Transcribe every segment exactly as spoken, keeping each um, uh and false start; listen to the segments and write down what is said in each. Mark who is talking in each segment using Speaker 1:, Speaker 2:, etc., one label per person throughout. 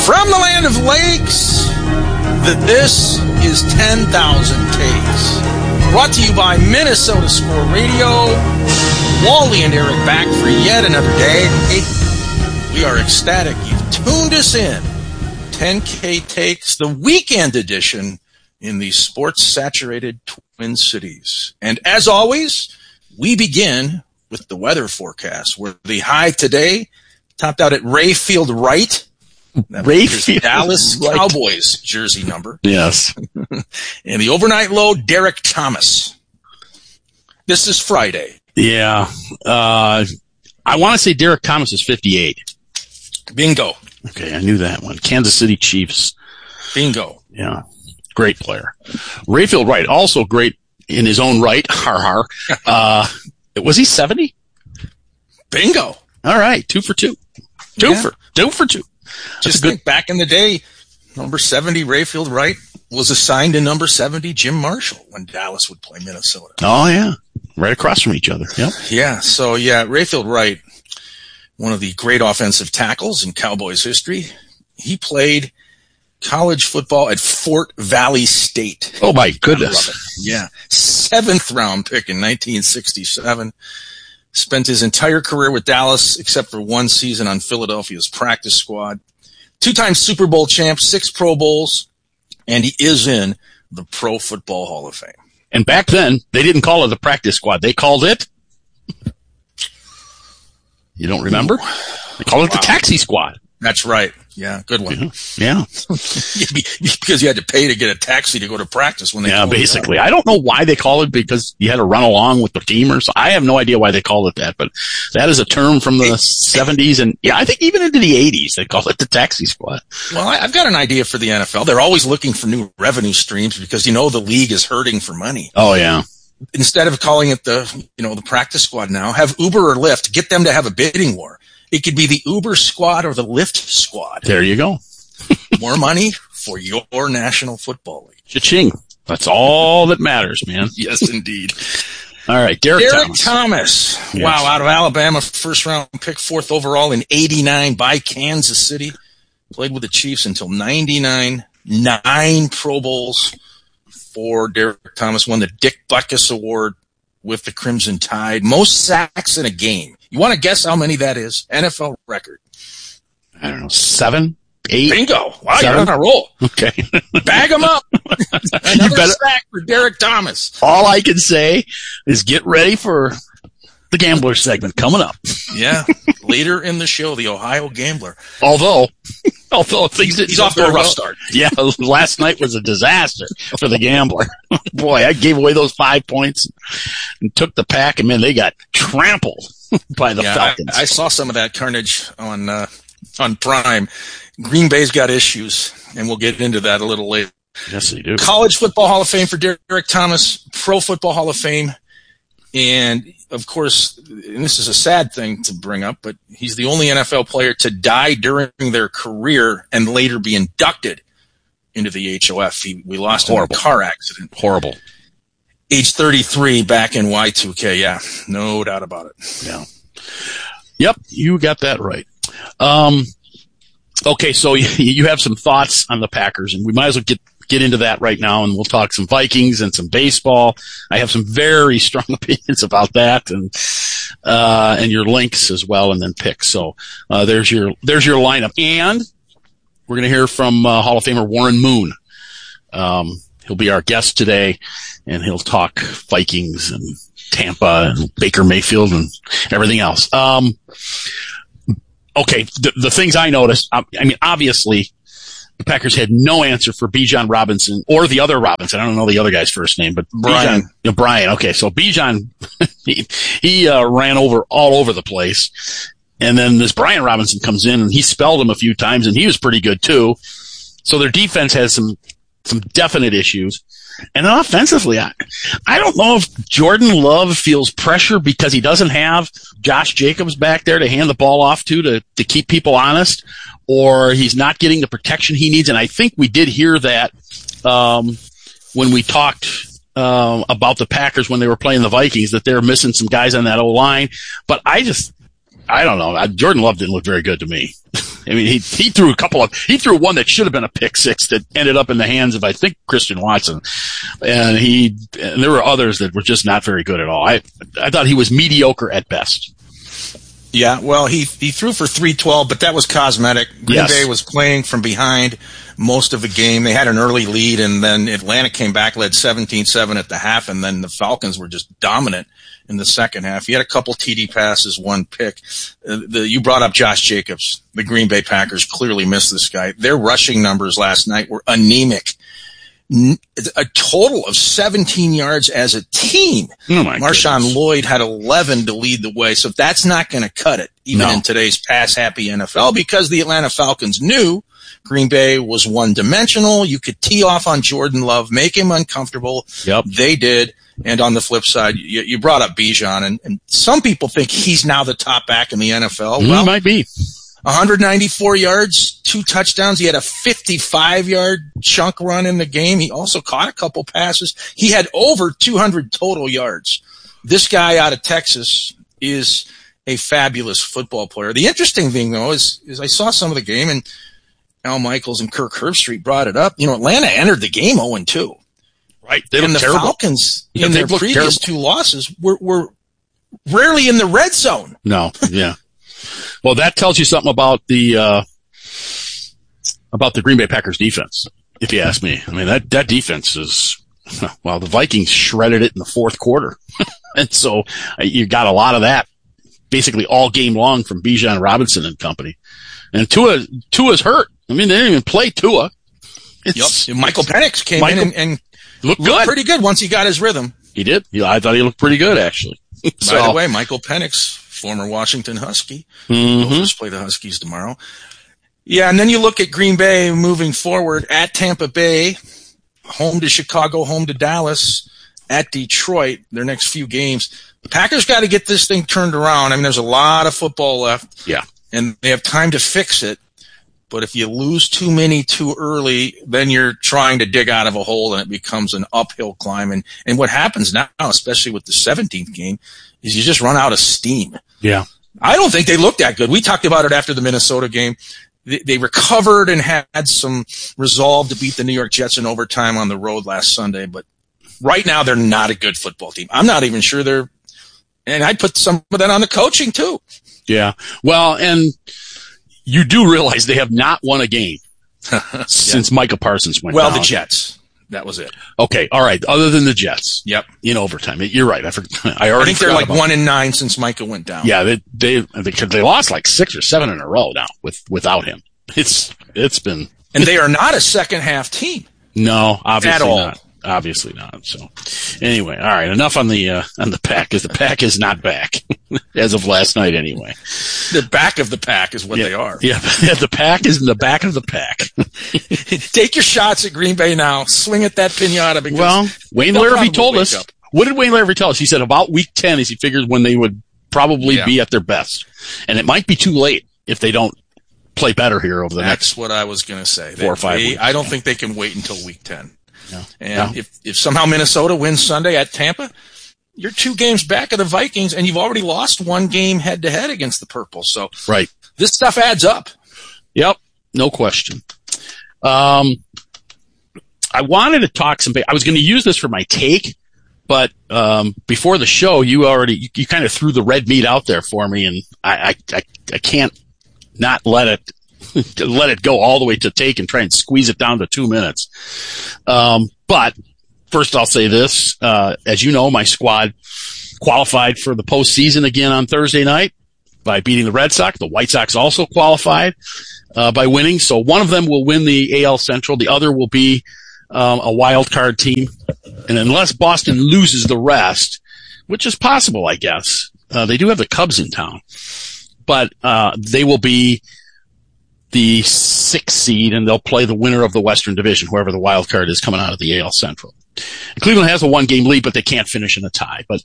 Speaker 1: From the land of lakes, that this is ten thousand Takes. Brought to you by Minnesota Sport Radio. Wally and Eric back for yet another day. We are ecstatic you've tuned us in. ten K Takes, the weekend edition in the sports-saturated Twin Cities. And as always, we begin with the weather forecast, where the high today topped out at Rayfield Wright.
Speaker 2: Rayfield
Speaker 1: Dallas
Speaker 2: Wright.
Speaker 1: Cowboys jersey number.
Speaker 2: Yes.
Speaker 1: And the overnight low, Derek Thomas. This is Friday.
Speaker 2: Yeah. Uh, I want to say Derek Thomas is fifty-eight.
Speaker 1: Bingo.
Speaker 2: Okay, I knew that one. Kansas City Chiefs.
Speaker 1: Bingo.
Speaker 2: Yeah. Great player. Rayfield Wright, also great in his own right. Har har. Uh, was he seventy?
Speaker 1: Bingo.
Speaker 2: All right. Two for two. Two
Speaker 1: Yeah.
Speaker 2: for two for two.
Speaker 1: Just
Speaker 2: good-
Speaker 1: think back in the day, number seventy, Rayfield Wright, was assigned to number seventy, Jim Marshall, when Dallas would play Minnesota.
Speaker 2: Oh, yeah. Right across from each other. Yep.
Speaker 1: Yeah, so yeah, Rayfield Wright, one of the great offensive tackles in Cowboys history. He played college football at Fort Valley State.
Speaker 2: Oh, my
Speaker 1: I love
Speaker 2: goodness.
Speaker 1: it. Yeah. Seventh round pick in nineteen sixty-seven. Spent his entire career with Dallas, except for one season on Philadelphia's practice squad. Two-time Super Bowl champ, six Pro Bowls, and he is in the Pro Football Hall of Fame.
Speaker 2: And back then, they didn't call it the practice squad. They called it... You don't remember? They called it
Speaker 1: Wow.
Speaker 2: the taxi squad.
Speaker 1: That's right. Yeah, good one.
Speaker 2: Yeah.
Speaker 1: Because you had to pay to get a taxi to go to practice when they
Speaker 2: Yeah,
Speaker 1: called it
Speaker 2: basically. I don't know why they call it because you had to run along with the team or so. I have no idea why they call it that, but that is a term from the seventies and yeah, I think even into the eighties they call it the taxi squad.
Speaker 1: Well, I- I've got an idea for the N F L. They're always looking for new revenue streams because, you know, the league is hurting for money.
Speaker 2: Oh yeah.
Speaker 1: Instead of calling it the, you know, the practice squad now, have Uber or Lyft, get them to have a bidding war. It could be the Uber squad or the Lyft squad.
Speaker 2: There you go.
Speaker 1: More money for your National Football League.
Speaker 2: Cha-ching. That's all that matters, man.
Speaker 1: Yes, indeed.
Speaker 2: All right, Derek,
Speaker 1: Derek
Speaker 2: Thomas.
Speaker 1: Thomas.
Speaker 2: Yes.
Speaker 1: Wow, out of Alabama, first round pick, fourth overall in eighty-nine by Kansas City. Played with the Chiefs until ninety-nine. Nine Pro Bowls for Derek Thomas. Won the Dick Butkus Award with the Crimson Tide. Most sacks in a game. You want to guess how many that is? N F L record.
Speaker 2: I don't know, seven, eight?
Speaker 1: Bingo. Wow,
Speaker 2: Seven?
Speaker 1: you're on a roll.
Speaker 2: Okay.
Speaker 1: Bag them up. Another
Speaker 2: You better-
Speaker 1: sack for Derek Thomas.
Speaker 2: All I can say is get ready for the gambler segment coming up.
Speaker 1: Yeah. Later in the show, the Ohio Gambler.
Speaker 2: Although, although things didn't
Speaker 1: He's
Speaker 2: go
Speaker 1: off to a
Speaker 2: very
Speaker 1: rough
Speaker 2: well.
Speaker 1: start.
Speaker 2: Yeah, last night was a disaster for the gambler. Boy, I gave away those five points and took the pack, and man, they got trampled by the
Speaker 1: Yeah,
Speaker 2: Falcons.
Speaker 1: I, I saw some of that carnage on uh, on Prime. Green Bay's got issues, and we'll get into that a little later.
Speaker 2: Yes, they do.
Speaker 1: College Football Hall of Fame for Derek Thomas, Pro Football Hall of Fame, and of course, and this is a sad thing to bring up, but he's the only N F L player to die during their career and later be inducted into the H O F. He, we lost him in a
Speaker 2: Horrible.
Speaker 1: car accident.
Speaker 2: Horrible.
Speaker 1: Age thirty-three, back in Y two K. Yeah, no doubt about it.
Speaker 2: Yeah. Yep, you got that right. Um, okay, so you, you have some thoughts on the Packers, and we might as well get get into that right now, and we'll talk some Vikings and some baseball. I have some very strong opinions about that, and uh, and your links as well, and then picks. So uh, there's your there's your lineup, and we're going to hear from uh, Hall of Famer Warren Moon. Um, he'll be our guest today, and he'll talk Vikings and Tampa and Baker Mayfield and everything else. Um, okay, the, the things I noticed, I, I mean, obviously, the Packers had no answer for Bijan Robinson or the other Robinson. I don't know the other guy's first name, but
Speaker 1: Brian.
Speaker 2: Bijan, you know, Brian. Okay, so Bijan, he, he uh, ran over all over the place. And then this Brian Robinson comes in and he spelled him a few times and he was pretty good too. So their defense has some, some definite issues. And then offensively, I, I don't know if Jordan Love feels pressure because he doesn't have Josh Jacobs back there to hand the ball off to, to, to keep people honest, or he's not getting the protection he needs. And I think we did hear that, um, when we talked, um, about the Packers when they were playing the Vikings, that they're missing some guys on that O-line. But I just, I don't know. Jordan Love didn't look very good to me. I mean, he he threw a couple of he threw one that should have been a pick six that ended up in the hands of I think Christian Watson, and he and there were others that were just not very good at all. I I thought he was mediocre at best.
Speaker 1: Yeah, well, he he threw for three twelve, but that was cosmetic. Green
Speaker 2: Yes.
Speaker 1: Bay was playing from behind most of the game. They had an early lead, and then Atlanta came back, led seventeen seven at the half, and then the Falcons were just dominant in the second half. He had a couple T D passes, one pick. Uh, the, you brought up Josh Jacobs. The Green Bay Packers clearly missed this guy. Their rushing numbers last night were anemic. A total of seventeen yards as a team.
Speaker 2: Oh my
Speaker 1: Marshawn
Speaker 2: goodness.
Speaker 1: Lloyd had eleven to lead the way, so that's not going to cut it, even
Speaker 2: No.
Speaker 1: in today's pass-happy N F L, because the Atlanta Falcons knew Green Bay was one-dimensional. You could tee off on Jordan Love, make him uncomfortable.
Speaker 2: Yep.
Speaker 1: They did. And on the flip side, you, you brought up Bijan, and, and some people think he's now the top back in the N F L.
Speaker 2: He
Speaker 1: Well,
Speaker 2: might be.
Speaker 1: one hundred ninety-four yards, two touchdowns. He had a fifty-five yard chunk run in the game. He also caught a couple passes. He had over two hundred total yards. This guy out of Texas is a fabulous football player. The interesting thing, though, is, is I saw some of the game, and Al Michaels and Kirk Herbstreit brought it up. You know, Atlanta entered the game oh and two.
Speaker 2: Right. They
Speaker 1: And
Speaker 2: look
Speaker 1: the
Speaker 2: terrible.
Speaker 1: Falcons,
Speaker 2: Yeah,
Speaker 1: in
Speaker 2: they
Speaker 1: their
Speaker 2: look
Speaker 1: previous
Speaker 2: terrible.
Speaker 1: two losses, were, were rarely in the red zone.
Speaker 2: No. Yeah. Well, that tells you something about the uh, about the Green Bay Packers defense, if you ask me. I mean, that, that defense is, well, the Vikings shredded it in the fourth quarter. And so uh, you got a lot of that basically all game long from Bijan Robinson and company. And Tua, Tua's hurt. I mean, they didn't even play Tua. It's,
Speaker 1: Yep. Michael Penix came
Speaker 2: Michael-
Speaker 1: in and, and
Speaker 2: looked
Speaker 1: looked
Speaker 2: good.
Speaker 1: pretty good once he got his rhythm.
Speaker 2: He did. Yeah, I thought he looked pretty good, actually. So,
Speaker 1: By the way, Michael Penix, former Washington Husky,
Speaker 2: mhm.
Speaker 1: will just play the Huskies tomorrow. Yeah, and then you look at Green Bay moving forward at Tampa Bay, home to Chicago, home to Dallas, at Detroit, their next few games. The Packers got to get this thing turned around. I mean, there's a lot of football left.
Speaker 2: Yeah.
Speaker 1: And they have time to fix it. But if you lose too many too early, then you're trying to dig out of a hole and it becomes an uphill climb. And, and what happens now, especially with the seventeenth game, is you just run out of steam.
Speaker 2: Yeah.
Speaker 1: I don't think they looked that good. We talked about it after the Minnesota game. They, they recovered and had some resolve to beat the New York Jets in overtime on the road last Sunday. But right now, they're not a good football team. I'm not even sure they're, and I'd put some of that on the coaching too.
Speaker 2: Yeah. Well, and you do realize they have not won a game since Micah Parsons went
Speaker 1: Well,
Speaker 2: down.
Speaker 1: the Jets. That was it.
Speaker 2: Okay. All right. Other than the Jets.
Speaker 1: Yep.
Speaker 2: In overtime. You're right. I forgot. I
Speaker 1: I
Speaker 2: already
Speaker 1: think they're
Speaker 2: forgot
Speaker 1: like
Speaker 2: about
Speaker 1: one and nine since Micah went down.
Speaker 2: Yeah. They, they, they, they lost like six or seven in a row now with, without him. It's, it's been.
Speaker 1: And they are not a second half team.
Speaker 2: No, obviously
Speaker 1: At all.
Speaker 2: not. Obviously not. So anyway, all right. Enough on the, uh, on the pack because the pack is not back as of last night anyway.
Speaker 1: The back of the pack is what
Speaker 2: yeah,
Speaker 1: they are.
Speaker 2: Yeah. The pack is in the back of the pack.
Speaker 1: Take your shots at Green Bay now. Swing at that pinata. Because
Speaker 2: Well, Wayne
Speaker 1: they'll
Speaker 2: Larrivee
Speaker 1: probably
Speaker 2: told
Speaker 1: wake
Speaker 2: us.
Speaker 1: up.
Speaker 2: What did Wayne Larrivee tell us? He said about week ten is he figures when they would probably
Speaker 1: Yeah.
Speaker 2: be at their best. And it might be too late if they don't play better here over the next.
Speaker 1: That's what I was going to say.
Speaker 2: Four or five
Speaker 1: They-
Speaker 2: weeks.
Speaker 1: I don't think they can wait until week ten.
Speaker 2: No.
Speaker 1: And
Speaker 2: No.
Speaker 1: if, if somehow Minnesota wins Sunday at Tampa, you're two games back of the Vikings, and you've already lost one game head-to-head against the Purple. So
Speaker 2: Right.
Speaker 1: this stuff adds up.
Speaker 2: Yep. No question. Um, I wanted to talk some, I was going to use this for my take, but, um, before the show, you already, you, you kind of threw the red meat out there for me, and I, I, I, I can't not let it, let it go all the way to take and try and squeeze it down to two minutes. Um, but first I'll say this, uh, as you know, my squad qualified for the postseason again on Thursday night by beating the Red Sox. The White Sox also qualified, uh, by winning. So one of them will win the A L Central. The other will be, um, a wild card team. And unless Boston loses the rest, which is possible, I guess, uh, they do have the Cubs in town, but, uh, they will be the sixth seed, and they'll play the winner of the Western Division, whoever the wild card is coming out of the A L Central. And Cleveland has a one-game lead, but they can't finish in a tie. But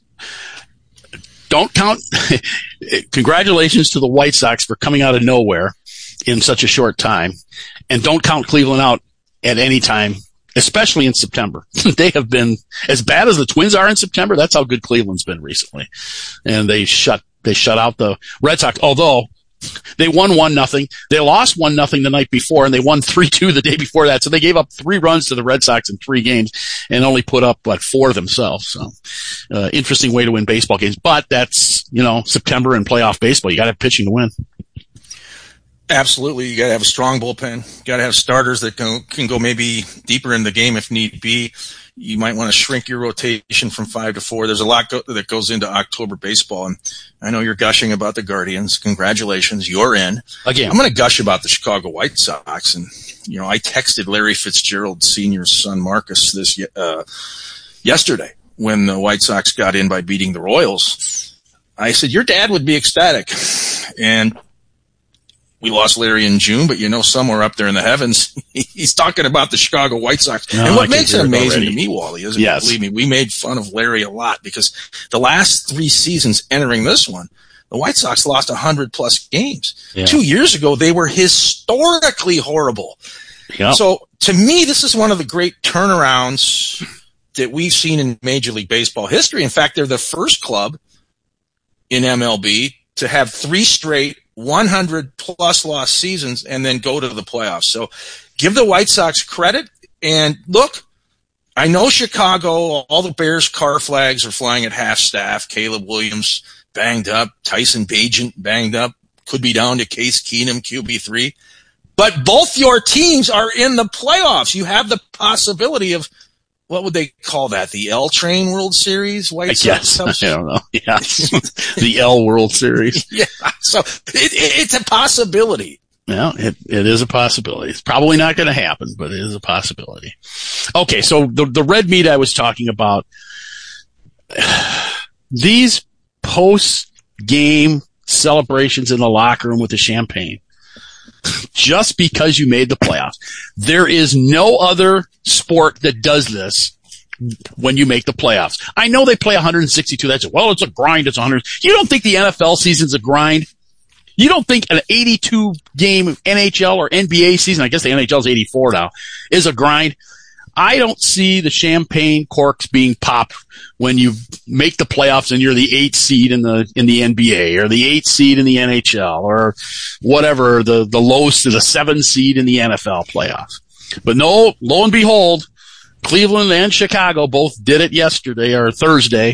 Speaker 2: don't count. Congratulations to the White Sox for coming out of nowhere in such a short time, and don't count Cleveland out at any time, especially in September. They have been as bad as the Twins are in September. That's how good Cleveland's been recently, and they shut they shut out the Red Sox. Although They won one nothing. They lost one nothing the night before, and they won three two the day before that. So they gave up three runs to the Red Sox in three games and only put up, what, four themselves. So, uh, interesting way to win baseball games. But that's, you know, September and playoff baseball. You got to have pitching to win.
Speaker 1: Absolutely. You got to have a strong bullpen. You got to have starters that can, can go maybe deeper in the game if need be. You might want to shrink your rotation from five to four. There's a lot go- that goes into October baseball. And I know you're gushing about the Guardians. Congratulations. You're in.
Speaker 2: Again.
Speaker 1: I'm going to gush about the Chicago White Sox. And, you know, I texted Larry Fitzgerald Senior's son, Marcus, this, uh, yesterday when the White Sox got in by beating the Royals. I said, your dad would be ecstatic. And we lost Larry in June, but you know, somewhere up there in the heavens, he's talking about the Chicago White Sox. No, and what makes it amazing to me, Wally, is, yes. believe me, we made fun of Larry a lot because the last three seasons entering this one, the White Sox lost one hundred plus games. Yeah. Two years ago, they were historically horrible. Yep. So to me, this is one of the great turnarounds that we've seen in Major League Baseball history. In fact, they're the first club in M L B to have three straight one hundred plus lost seasons and then go to the playoffs. So give the White Sox credit. And look, I know Chicago, all the Bears car flags are flying at half staff. Caleb Williams banged up. Tyson Bagent banged up. Could be down to Case Keenum, Q B three. But both your teams are in the playoffs. You have the possibility of, what would they call that? The L Train World Series? White Sox?
Speaker 2: I don't know. Yeah. The L World Series.
Speaker 1: Yeah. So it, it, it's a possibility.
Speaker 2: Yeah, it, it is a possibility. It's probably not going to happen, but it is a possibility. Okay. So the, the red meat I was talking about, these post-game celebrations in the locker room with the champagne, just because you made the playoffs. There is no other sport that does this when you make the playoffs. I know they play one hundred sixty-two. That's it. Well, it's a grind. It's one hundred. You don't think the N F L season's a grind? You don't think an eighty-two game N H L or N B A season, I guess the N H L is eighty-four now, is a grind? I don't see the champagne corks being popped when you make the playoffs and you're the eighth seed in the in the N B A or the eighth seed in the N H L or whatever, the the lowest to the seventh seed in the N F L playoffs. But no, lo and behold, Cleveland and Chicago both did it yesterday or Thursday,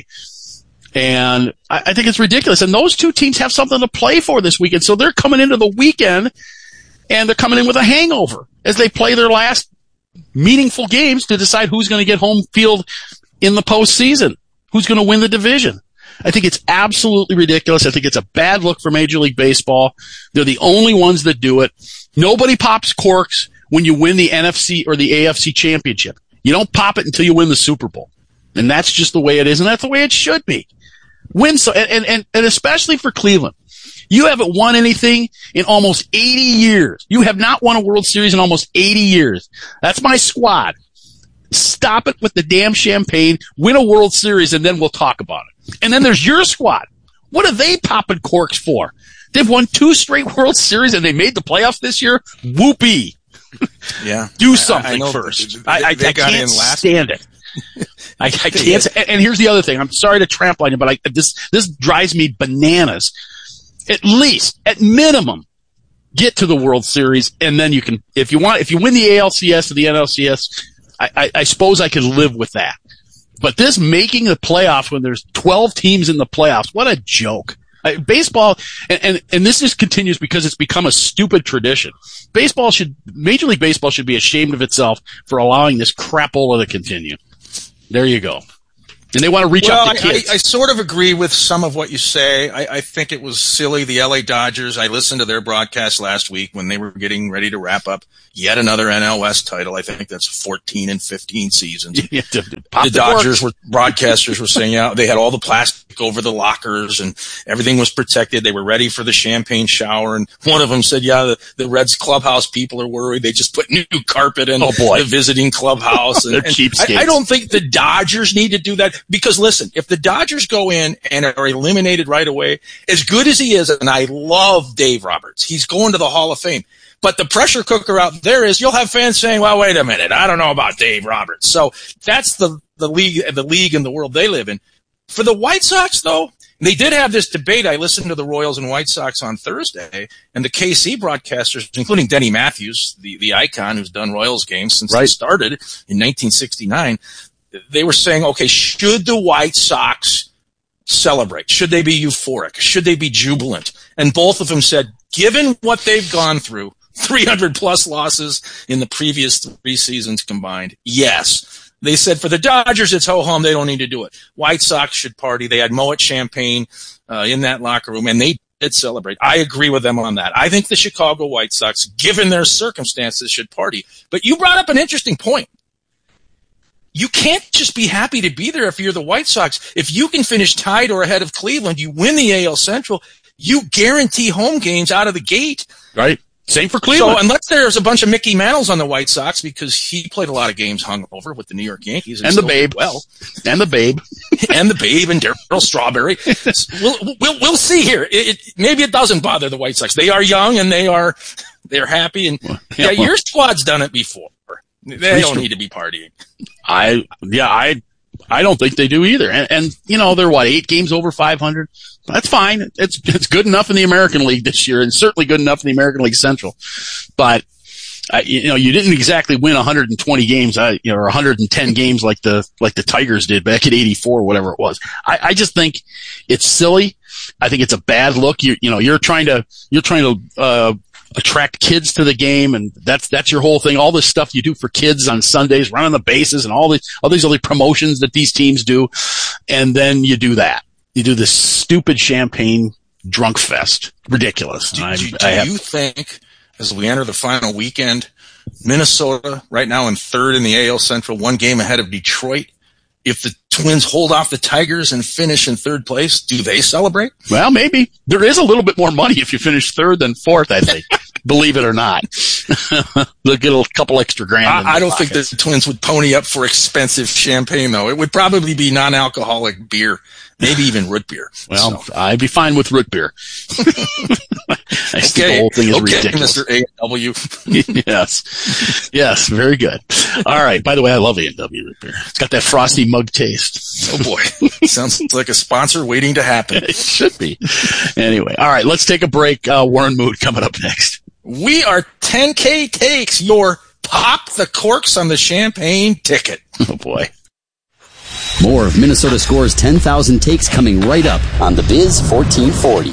Speaker 2: and I, I think it's ridiculous. And those two teams have something to play for this weekend, so they're coming into the weekend and they're coming in with a hangover as they play their last meaningful games to decide who's going to get home field in the postseason, who's going to win the division. I think it's absolutely ridiculous. I think it's a bad look for Major League Baseball. They're the only ones that do it. Nobody pops corks when you win the N F C or the A F C championship. You don't pop it until you win the Super Bowl. And that's just the way it is, and that's the way it should be. Win so, and, and, and especially for Cleveland. You haven't won anything in almost eighty years. You have not won a World Series in almost eighty years. That's my squad. Stop it with the damn champagne, win a World Series, and then we'll talk about it. And then there's your squad. What are they popping corks for? They've won two straight World Series and they made the playoffs this year? Whoopee.
Speaker 1: Yeah.
Speaker 2: Do something
Speaker 1: I, I
Speaker 2: first.
Speaker 1: They,
Speaker 2: I, I,
Speaker 1: they
Speaker 2: I
Speaker 1: got
Speaker 2: can't
Speaker 1: in last
Speaker 2: stand it. I, I can't. And here's the other thing. I'm sorry to trample on you, but I, this, this drives me bananas. At least, at minimum, get to the World Series, and then you can, if you want, if you win the A L C S or the N L C S, I, I, I suppose I could live with that. But this making the playoffs when there's twelve teams in the playoffs, what a joke. I, baseball, and, and, and this just continues because it's become a stupid tradition. Baseball should, Major League Baseball should be ashamed of itself for allowing this crapola to continue. There you go. And they want to reach
Speaker 1: well,
Speaker 2: out to kids.
Speaker 1: I, I, I sort of agree with some of what you say. I, I think it was silly. The L A Dodgers, I listened to their broadcast last week when they were getting ready to wrap up yet another N L West title. I think that's fourteen and fifteen seasons.
Speaker 2: Yeah, to, to
Speaker 1: the Dodgers were, broadcasters were saying, yeah, they had all the plastic over the lockers and everything was protected. They were ready for the champagne shower. And one of them said, yeah, the, the Reds clubhouse people are worried. They just put new carpet in
Speaker 2: oh, boy.
Speaker 1: the visiting clubhouse. And,
Speaker 2: They're cheapskates.
Speaker 1: I, I don't think the Dodgers need to do that because listen, if the Dodgers go in and are eliminated right away, as good as he is, and I love Dave Roberts, he's going to the Hall of Fame. But the pressure cooker out there is you'll have fans saying, well, wait a minute, I don't know about Dave Roberts. So that's the, the league, the league and the world they live in. For the White Sox, though, They did have this debate. I listened to the Royals and White Sox on Thursday, and the K C broadcasters, including Denny Matthews, the, the icon who's done Royals games since
Speaker 2: right.
Speaker 1: they started in nineteen sixty-nine, they were saying, okay, should the White Sox celebrate? Should they be euphoric? Should they be jubilant? And both of them said, given what they've gone through, three hundred plus losses in the previous three seasons combined, yes. They said for the Dodgers, it's ho-hum. They don't need to do it. White Sox should party. They had Moet champagne uh, in that locker room, and they did celebrate. I agree with them on that. I think the Chicago White Sox, given their circumstances, should party. But you brought up an interesting point. You can't just be happy to be there if you're the White Sox. If you can finish tied or ahead of Cleveland, you win the A L Central, you guarantee home games out of the gate.
Speaker 2: Right. Same for Cleveland.
Speaker 1: So unless there's a bunch of Mickey Mantles on the White Sox, because he played a lot of games hungover with the New York Yankees.
Speaker 2: And, and the Babe.
Speaker 1: Well.
Speaker 2: And the Babe.
Speaker 1: and the Babe and Darryl Strawberry. we'll, we'll, we'll see here. It, it, maybe it doesn't bother the White Sox. They are young and they are, they're happy. And well, yeah, yeah well, your squad's done it before. They don't need to be partying.
Speaker 2: I, yeah, I, I don't think they do either. And, and, you know, they're what, eight games over five hundred? That's fine. It's, it's good enough in the American League this year and certainly good enough in the American League Central. But, uh, you know, you didn't exactly win one hundred twenty games, uh, you know, or one hundred ten games like the, like the Tigers did back in eighty-four, whatever it was. I, I just think it's silly. I think it's a bad look. You, you know, you're trying to, you're trying to, uh, attract kids to the game, and that's that's your whole thing. All this stuff you do for kids on Sundays, running the bases, and all these all these other promotions that these teams do, and then you do that. You do this stupid champagne drunk fest. Ridiculous.
Speaker 1: Do,
Speaker 2: I,
Speaker 1: do, do
Speaker 2: I have,
Speaker 1: you think, as we enter the final weekend, Minnesota right now in third in the A L Central, one game ahead of Detroit, if the Twins hold off the Tigers and finish in third place, do they celebrate?
Speaker 2: Well, maybe. There is a little bit more money if you finish third than fourth, I think. Believe it or not. They'll get a couple extra grand.
Speaker 1: I, I don't think the Twins would pony up for expensive champagne, though. It would probably be non-alcoholic beer, maybe even root beer.
Speaker 2: Well, so. I'd be fine with root beer. I
Speaker 1: okay,
Speaker 2: the whole thing is
Speaker 1: okay,
Speaker 2: ridiculous.
Speaker 1: Mister A and W.
Speaker 2: Yes. Yes, very good. All right. By the way, I love A and W root beer. It's got that frosty mug taste.
Speaker 1: Oh, boy. Sounds like a sponsor waiting to happen.
Speaker 2: It should be. Anyway. All right. Let's take a break. Uh, Warren Moon coming up next.
Speaker 1: We are ten K takes your pop the corks on the champagne ticket.
Speaker 2: Oh, boy.
Speaker 3: More of Minnesota Score's ten thousand takes coming right up on the Biz fourteen forty.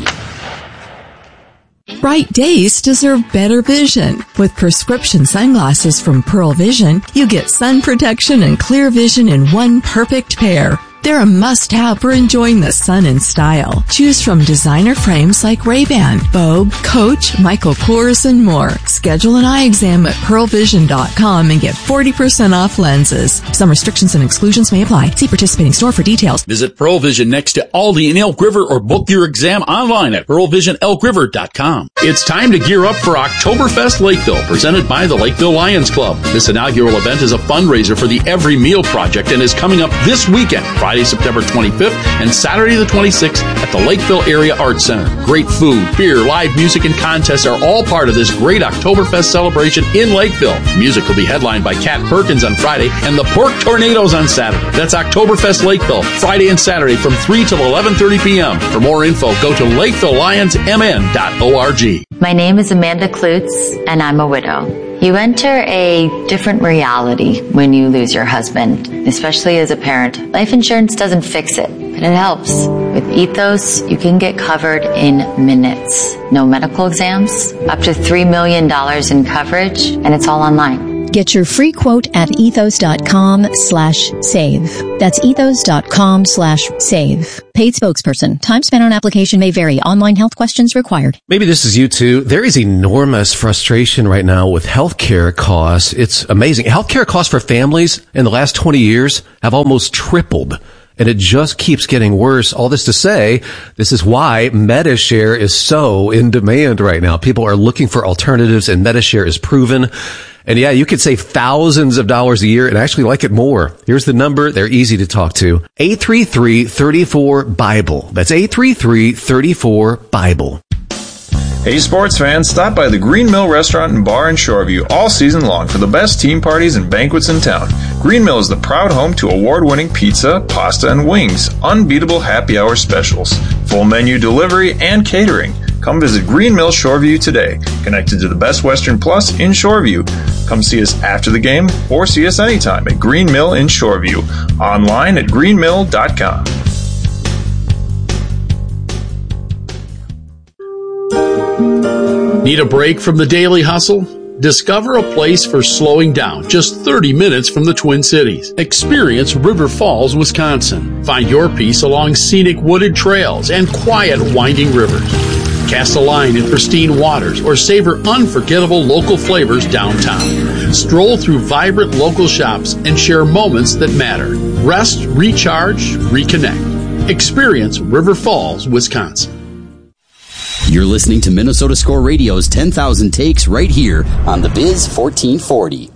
Speaker 4: Bright days deserve better vision. With prescription sunglasses from Pearl Vision, you get sun protection and clear vision in one perfect pair. They're a must-have for enjoying the sun in style. Choose from designer frames like Ray-Ban, Vogue, Coach, Michael Kors, and more. Schedule an eye exam at pearl vision dot com and get forty percent off lenses. Some restrictions and exclusions may apply. See participating store for details.
Speaker 5: Visit Pearl Vision next to Aldi in Elk River or book your exam online at pearl vision elk river dot com. It's time to gear up for Oktoberfest Lakeville, presented by the Lakeville Lions Club. This inaugural event is a fundraiser for the Every Meal Project and is coming up this weekend, Friday, September twenty-fifth and Saturday the twenty-sixth at the Lakeville Area Arts Center. Great food, beer, live music, and contests are all part of this great Oktoberfest celebration in Lakeville. Music will be headlined by Kat Perkins on Friday and the Pork Tornadoes on Saturday. That's Oktoberfest Lakeville, Friday and Saturday from three till eleven thirty p.m. For more info, go to lakeville lions m n dot org.
Speaker 6: My name is Amanda Klutz, and I'm a widow. You enter a different reality when you lose your husband, especially as a parent. Life insurance doesn't fix it, but it helps. With Ethos, you can get covered in minutes. No medical exams, up to three million dollars in coverage, and it's all online.
Speaker 7: Get your free quote at ethos.com slash save. That's ethos.com slash save. Paid spokesperson. Time spent on application may vary. Online health questions required.
Speaker 8: Maybe this is you too. There is enormous frustration right now with healthcare costs. It's amazing. Healthcare costs for families in the last twenty years have almost tripled. And it just keeps getting worse. All this to say, this is why MediShare is so in demand right now. People are looking for alternatives, and MediShare is proven. And yeah, you could save thousands of dollars a year and actually like it more. Here's the number. They're easy to talk to. eight three three, three four, BIBLE. That's eight three three, three four, BIBLE.
Speaker 9: Hey sports fans, stop by the Green Mill Restaurant and Bar in Shoreview all season long for the best team parties and banquets in town. Green Mill is the proud home to award-winning pizza, pasta, and wings, unbeatable happy hour specials, full menu delivery, and catering. Come visit Green Mill Shoreview today, connected to the Best Western Plus in Shoreview. Come see us after the game or see us anytime at Green Mill in Shoreview. Online at green mill dot com.
Speaker 5: Need a break from the daily hustle? Discover a place for slowing down just thirty minutes from the Twin Cities. Experience River Falls, Wisconsin. Find your peace along scenic wooded trails and quiet winding rivers. Cast a line in pristine waters or savor unforgettable local flavors downtown. Stroll through vibrant local shops and share moments that matter. Rest, recharge, reconnect. Experience River Falls, Wisconsin.
Speaker 3: You're listening to Minnesota Score Radio's ten thousand Takes right here on the Biz fourteen forty.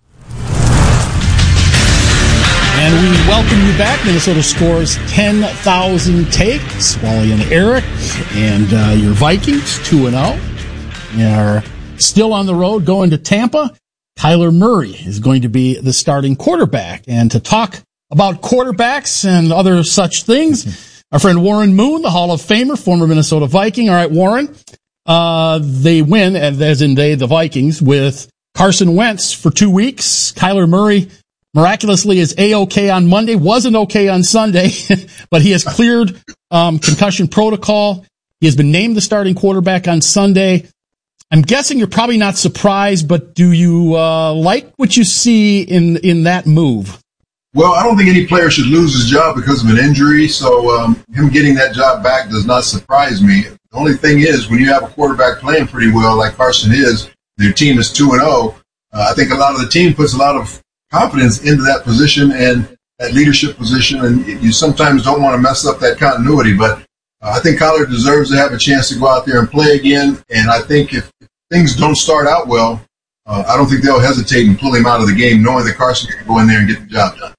Speaker 10: And we welcome you back. Minnesota Score's ten thousand Takes. Wally and Eric and uh, your Vikings, two and oh, are still on the road going to Tampa. Kyler Murray is going to be the starting quarterback. And to talk about quarterbacks and other such things, our friend Warren Moon, the Hall of Famer, former Minnesota Viking. All right, Warren, uh, they win, as in they, the Vikings, with Carson Wentz for two weeks. Kyler Murray miraculously is A-OK on Monday, wasn't okay on Sunday, but he has cleared um, concussion protocol. He has been named the starting quarterback on Sunday. I'm guessing you're probably not surprised, but do you uh, like what you see in in that move?
Speaker 11: Well, I don't think any player should lose his job because of an injury, so um, him getting that job back does not surprise me. The only thing is, when you have a quarterback playing pretty well like Carson is, their team is two and oh, uh, I think a lot of the team puts a lot of confidence into that position and that leadership position, and you sometimes don't want to mess up that continuity, but uh, I think Kyler deserves to have a chance to go out there and play again, and I think if things don't start out well, uh, I don't think they'll hesitate and pull him out of the game knowing that Carson can go in there and get the job done.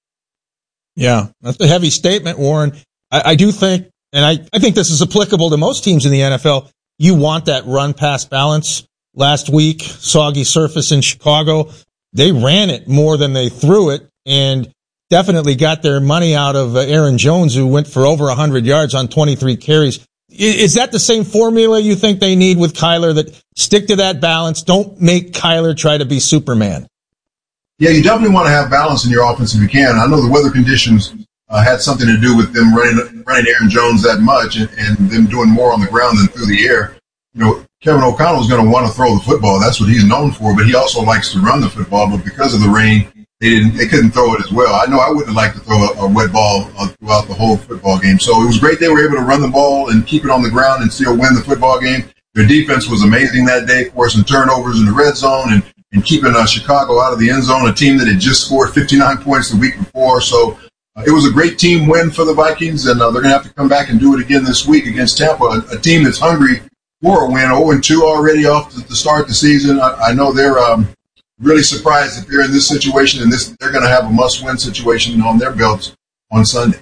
Speaker 1: Yeah, that's a heavy statement, Warren. I, I do think, and I, I think this is applicable to most teams in the N F L, you want that run-pass balance. Last week, soggy surface in Chicago, they ran it more than they threw it, and definitely got their money out of Aaron Jones, who went for over one hundred yards on twenty-three carries. Is that the same formula you think they need with Kyler, that stick to that balance, don't make Kyler try to be Superman?
Speaker 11: Yeah, you definitely want to have balance in your offense if you can. I know the weather conditions uh, had something to do with them running running Aaron Jones that much and, and them doing more on the ground than through the air. You know, Kevin O'Connell is going to want to throw the football. That's what he's known for, but he also likes to run the football. But because of the rain, they didn't, they couldn't throw it as well. I know I wouldn't like to throw a, a wet ball uh, throughout the whole football game. So it was great they were able to run the ball and keep it on the ground and still win the football game. Their defense was amazing that day, forcing turnovers in the red zone and and keeping uh, Chicago out of the end zone, a team that had just scored fifty-nine points the week before. So uh, it was a great team win for the Vikings, and uh, they're going to have to come back and do it again this week against Tampa, a, a team that's hungry for a win, oh and two already off to, to start the season. I, I know they're um, really surprised that they're in this situation, and this they're going to have a must-win situation on their belts on Sunday.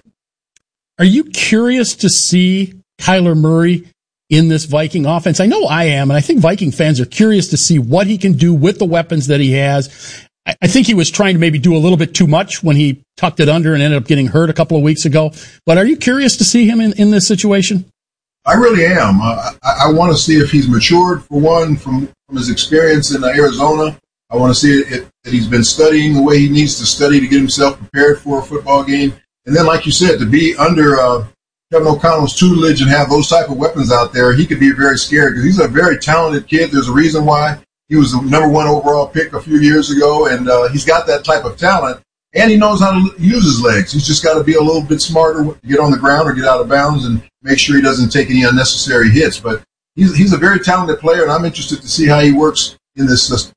Speaker 10: Are you curious to see Kyler Murray in this Viking offense? I know I am, and I think Viking fans are curious to see what he can do with the weapons that he has. I think he was trying to maybe do a little bit too much when he tucked it under and ended up getting hurt a couple of weeks ago. But are you curious to see him in, in this situation?
Speaker 11: I really am. Uh, I, I want to see if he's matured, for one, from, from his experience in uh, Arizona. I want to see if, if he's been studying the way he needs to study to get himself prepared for a football game. And then, like you said, to be under uh, Kevin O'Connell's tutelage and have those type of weapons out there, he could be very scary because he's a very talented kid. There's a reason why he was the number one overall pick a few years ago, and uh, he's got that type of talent, and he knows how to use his legs. He's just got to be a little bit smarter to get on the ground or get out of bounds and make sure he doesn't take any unnecessary hits. But he's, he's a very talented player, and I'm interested to see how he works in this system.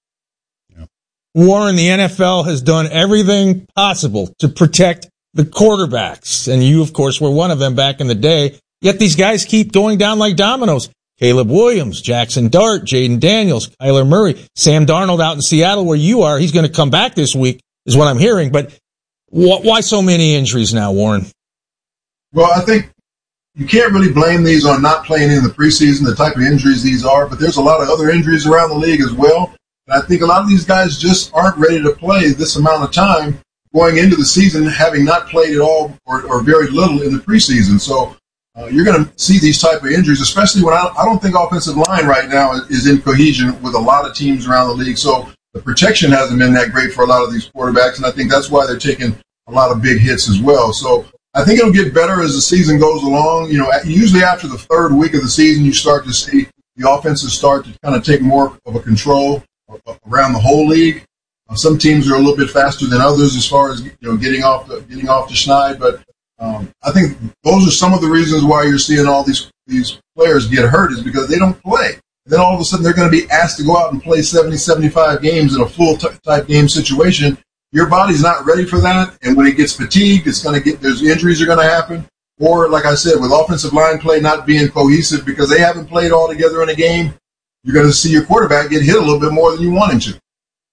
Speaker 1: Warren, the N F L has done everything possible to protect the quarterbacks, and you, of course, were one of them back in the day. Yet these guys keep going down like dominoes. Caleb Williams, Jackson Dart, Jaden Daniels, Kyler Murray, Sam Darnold out in Seattle where you are. He's going to come back this week is what I'm hearing. But wh- why so many injuries now, Warren?
Speaker 11: Well, I think you can't really blame these on not playing in the preseason, the type of injuries these are, but there's a lot of other injuries around the league as well. And I think a lot of these guys just aren't ready to play this amount of time going into the season, having not played at all or, or very little in the preseason. So uh, you're going to see these type of injuries, especially when I, I don't think offensive line right now is in cohesion with a lot of teams around the league. So the protection hasn't been that great for a lot of these quarterbacks, and I think that's why they're taking a lot of big hits as well. So I think it'll get better as the season goes along. You know, usually after the third week of the season, you start to see the offenses start to kind of take more of a control around the whole league. Uh, some teams are a little bit faster than others as far as, you know, getting off the getting off the schneid, but um, I think those are some of the reasons why you're seeing all these these players get hurt is because they don't play. And then all of a sudden they're going to be asked to go out and play seventy, seventy-five games in a full t- type game situation. Your body's not ready for that, and when it gets fatigued, it's going to get there's injuries are going to happen. Or, like I said, with offensive line play not being cohesive because they haven't played all together in a game, you're going to see your quarterback get hit a little bit more than you want him to.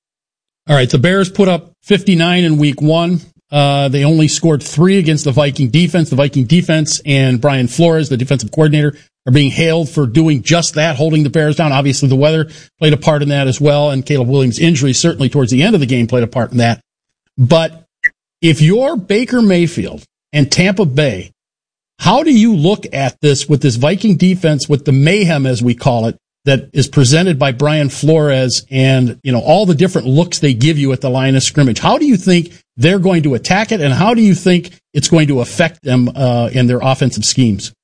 Speaker 10: All right, the Bears put up fifty-nine in week one. Uh, they only scored three against the Viking defense. The Viking defense and Brian Flores, the defensive coordinator, are being hailed for doing just that, holding the Bears down. Obviously, the weather played a part in that as well, and Caleb Williams' injury certainly towards the end of the game played a part in that. But if you're Baker Mayfield and Tampa Bay, how do you look at this with this Viking defense, with the mayhem, as we call it, that is presented by Brian Flores and, you know, all the different looks they give you at the line of scrimmage? How do you think they're going to attack it, and how do you think it's going to affect them uh, in their offensive schemes?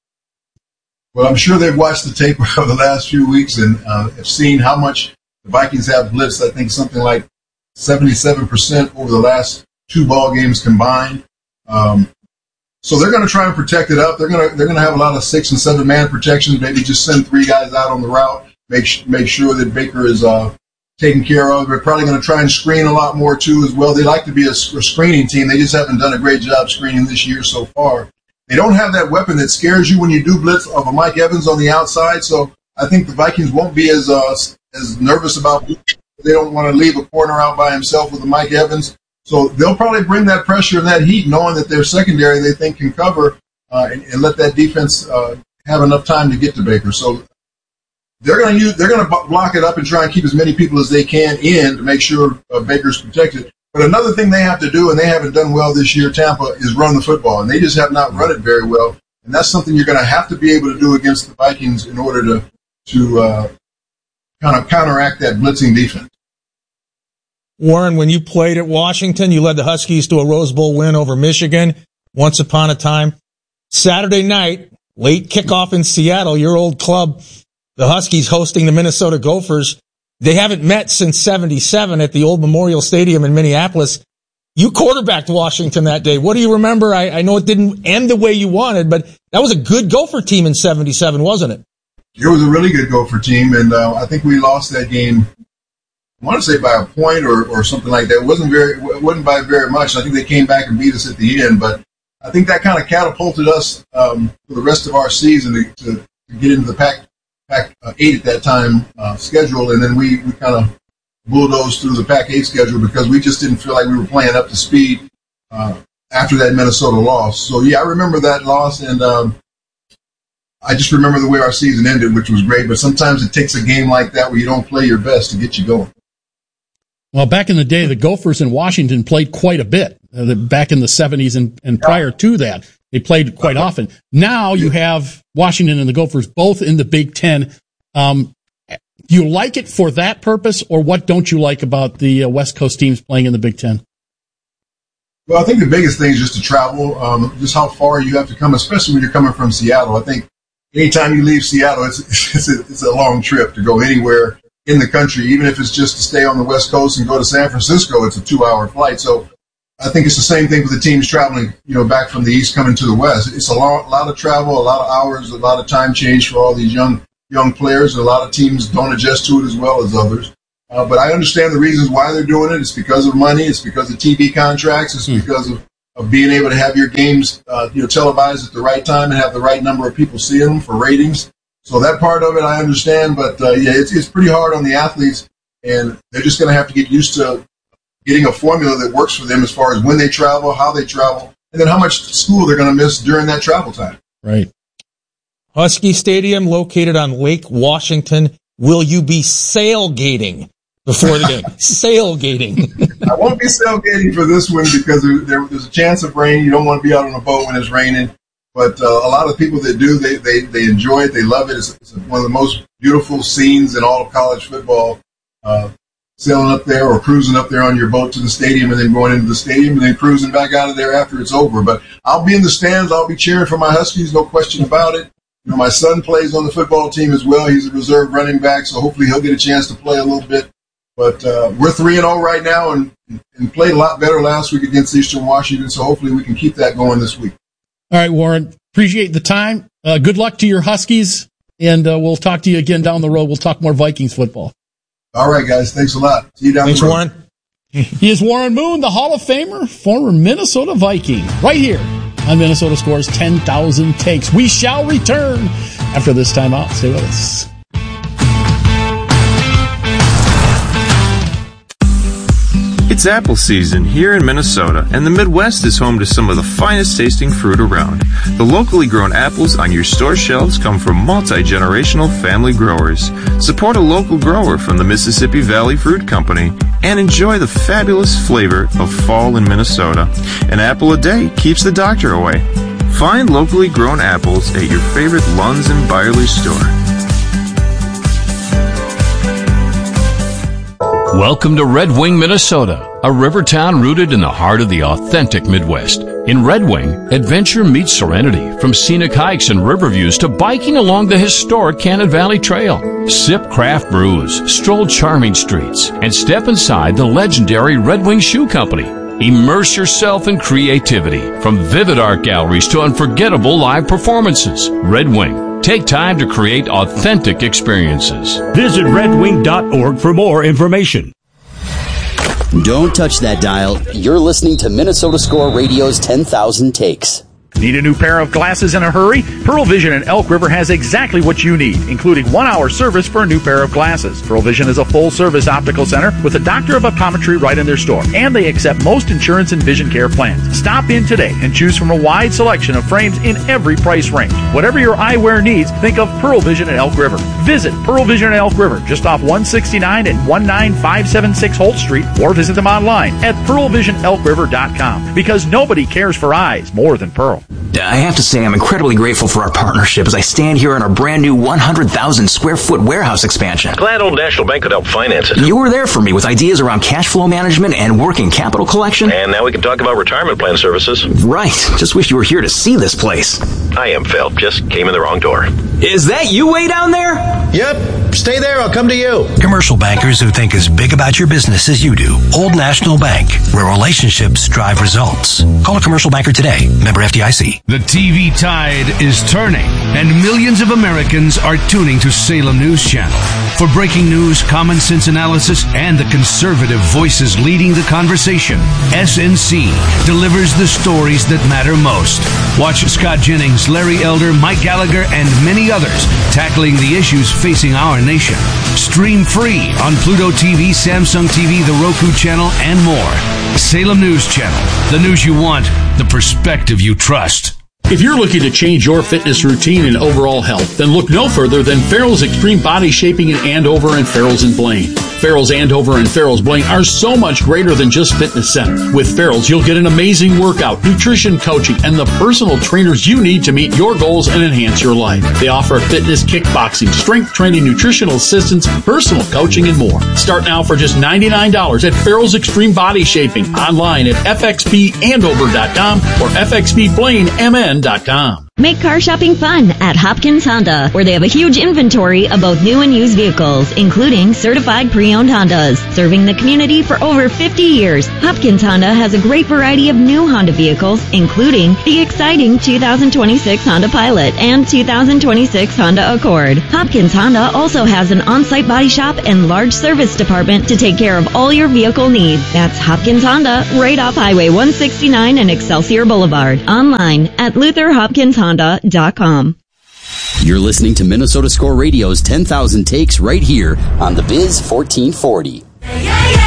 Speaker 11: Well, I'm sure they've watched the tape over the last few weeks and uh, have seen how much the Vikings have blitzed. I think something like seventy-seven percent over the last two ball games combined. Um, so they're going to try and protect it up. They're going to they're going to have a lot of six and seven man protections. Maybe just send three guys out on the route. Make make sure that Baker is uh, taken care of. They're probably going to try and screen a lot more too as well. They like to be a, a screening team. They just haven't done a great job screening this year so far. They don't have that weapon that scares you when you do blitz of a Mike Evans on the outside. So I think the Vikings won't be as uh, as nervous about blitz. They don't want to leave a corner out by himself with a Mike Evans. So they'll probably bring that pressure and that heat, knowing that their secondary they think can cover uh, and, and let that defense uh, have enough time to get to Baker. So they're going to use they're going to block it up and try and keep as many people as they can in to make sure uh, Baker's protected. But another thing they have to do, and they haven't done well this year, Tampa, is run the football, and they just have not run it very well. And that's something you're going to have to be able to do against the Vikings in order to to uh, kind of counteract that blitzing defense.
Speaker 12: Warren, when you played at Washington, you led the Huskies to a Rose Bowl win over Michigan once upon a time. Saturday night, late kickoff in Seattle, your old club, the Huskies hosting the Minnesota Gophers. They haven't met since seventy-seven at the old Memorial Stadium in Minneapolis. You quarterbacked Washington that day. What do you remember? I, I know it didn't end the way you wanted, but that was a good Gopher team in seventy-seven, wasn't it?
Speaker 11: It was a really good Gopher team, and uh, I think we lost that game, I want to say by a point or, or something like that. It wasn't very, it wasn't by very much. I think they came back and beat us at the end, but I think that kind of catapulted us um, for the rest of our season to, to, to get into the Pac Pac eight at that time uh, schedule, and then we, we kind of bulldozed through the Pac eight schedule because we just didn't feel like we were playing up to speed uh, after that Minnesota loss. So yeah, I remember that loss, and um, I just remember the way our season ended, which was great. But sometimes it takes a game like that where you don't play your best to get you going.
Speaker 10: Well, back in the day, the Gophers in Washington played quite a bit. Uh, the, back in the seventies and, and prior to that, they played quite often. Now you have Washington and the Gophers both in the Big Ten. Um, do you like it for that purpose, or what don't you like about the uh, West Coast teams playing in the Big Ten?
Speaker 11: Well, I think the biggest thing is just to travel, um, just how far you have to come, especially when you're coming from Seattle. I think anytime you leave Seattle, it's it's a, it's a long trip to go anywhere in the country. Even if it's just to stay on the West Coast and go to San Francisco, it's a two-hour flight. So I think it's the same thing with the teams traveling, you know, back from the East coming to the West. It's a lot, lot of travel, a lot of hours, a lot of time change for all these young young players, and a lot of teams don't adjust to it as well as others. Uh, but I understand the reasons why they're doing it. It's because of money. It's because of T V contracts. It's mm. because of, of being able to have your games, uh, you know, televised at the right time and have the right number of people seeing them for ratings. So that part of it I understand, but uh, yeah, it's, it's pretty hard on the athletes, and they're just going to have to get used to getting a formula that works for them as far as when they travel, how they travel, and then how much school they're going to miss during that travel time.
Speaker 10: Right.
Speaker 12: Husky Stadium, located on Lake Washington. Will you be sailgating before the game? Sailgating.
Speaker 11: I won't be sailgating for this one because there, there, there's a chance of rain. You don't want to be out on a boat when it's raining. But uh, a lot of people that do, they, they, they enjoy it. They love it. It's, it's one of the most beautiful scenes in all of college football. Uh, sailing up there or cruising up there on your boat to the stadium and then going into the stadium and then cruising back out of there after it's over. But I'll be in the stands. I'll be cheering for my Huskies, no question about it. You know, my son plays on the football team as well. He's a reserve running back, so hopefully he'll get a chance to play a little bit. But uh, we're three and oh right now and, and played a lot better last week against Eastern Washington, so hopefully we can keep that going this week.
Speaker 10: All right, Warren, appreciate the time. Uh, good luck to your Huskies, and uh, we'll talk to you again down the road. We'll talk more Vikings football.
Speaker 11: All right, guys. Thanks a lot. See you down
Speaker 12: Thanks,
Speaker 11: the road.
Speaker 12: Warren.
Speaker 10: He is Warren Moon, the Hall of Famer, former Minnesota Viking, right here on Minnesota Scores ten thousand Takes. We shall return after this timeout. Stay with us.
Speaker 9: It's apple season here in Minnesota, and the Midwest is home to some of the finest tasting fruit around. The locally grown apples on your store shelves come from multi-generational family growers. Support a local grower from the Mississippi Valley Fruit Company and enjoy the fabulous flavor of fall in Minnesota. An apple a day keeps the doctor away. Find locally grown apples at your favorite Lunds and Byerly store.
Speaker 13: Welcome to Red Wing, Minnesota, a river town rooted in the heart of the authentic Midwest. In Red Wing, adventure meets serenity, from scenic hikes and river views to biking along the historic Cannon Valley Trail. Sip craft brews, stroll charming streets, and step inside the legendary Red Wing Shoe Company. Immerse yourself in creativity, from vivid art galleries to unforgettable live performances. Red Wing. Take time to create authentic experiences.
Speaker 14: Visit red wing dot org for more information.
Speaker 3: Don't touch that dial. You're listening to Minnesota Score Radio's ten thousand Takes.
Speaker 15: Need a new pair of glasses in a hurry? Pearl Vision in Elk River has exactly what you need, including one-hour service for a new pair of glasses. Pearl Vision is a full-service optical center with a doctor of optometry right in their store, and they accept most insurance and vision care plans. Stop in today and choose from a wide selection of frames in every price range. Whatever your eyewear needs, think of Pearl Vision in Elk River. Visit Pearl Vision in Elk River, just off one sixty-nine and one nine five seven six Holt Street, or visit them online at pearl vision elk river dot com, because nobody cares for eyes more than Pearl.
Speaker 16: I have to say I'm incredibly grateful for our partnership as I stand here in our brand new one hundred thousand square foot warehouse expansion.
Speaker 17: Glad Old National Bank could help finance it.
Speaker 16: You were there for me with ideas around cash flow management and working capital collection.
Speaker 17: And now we can talk about retirement plan services.
Speaker 16: Right. Just wish you were here to see this place.
Speaker 17: I am, Phil. Just came in the wrong door.
Speaker 16: Is that you way down there?
Speaker 18: Yep. Stay there. I'll come to you.
Speaker 19: Commercial bankers who think as big about your business as you do. Old National Bank, where relationships drive results. Call a commercial banker today. Member F D I C.
Speaker 20: The T V tide is turning, and millions of Americans are tuning to Salem News Channel. For breaking news, common sense analysis, and the conservative voices leading the conversation, S N C delivers the stories that matter most. Watch Scott Jennings, Larry Elder, Mike Gallagher, and many others tackling the issues facing our nation. Stream free on Pluto T V, Samsung T V, the Roku channel, and more. Salem News Channel. The news you want, the perspective you trust.
Speaker 5: If you're looking to change your fitness routine and overall health, then look no further than Farrell's Extreme Body Shaping in Andover and Farrell's in Blaine. Farrell's Andover and Farrell's Blaine are so much greater than just fitness centers. With Farrell's, you'll get an amazing workout, nutrition coaching, and the personal trainers you need to meet your goals and enhance your life. They offer fitness, kickboxing, strength training, nutritional assistance, personal coaching, and more. Start now for just ninety-nine dollars at Farrell's Extreme Body Shaping, online at f x p andover dot com or f x p blaine m n dot com.
Speaker 21: Make car shopping fun at Hopkins Honda, where they have a huge inventory of both new and used vehicles, including certified pre-owned Hondas. Serving the community for over fifty years, Hopkins Honda has a great variety of new Honda vehicles, including the exciting two thousand twenty-six Honda Pilot and two thousand twenty-six Honda Accord. Hopkins Honda also has an on-site body shop and large service department to take care of all your vehicle needs. That's Hopkins Honda, right off Highway one sixty-nine and Excelsior Boulevard. Online at luther hopkins honda dot com.
Speaker 3: You're listening to Minnesota Score Radio's ten thousand Takes right here on the Biz fourteen forty.
Speaker 22: Yeah, yeah.